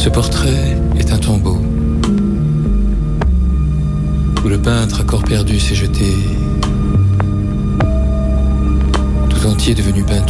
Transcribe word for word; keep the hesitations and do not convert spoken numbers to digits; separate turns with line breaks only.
Ce portrait est un tombeau où le peintre à corps perdu s'est jeté, tout entier devenu peinture.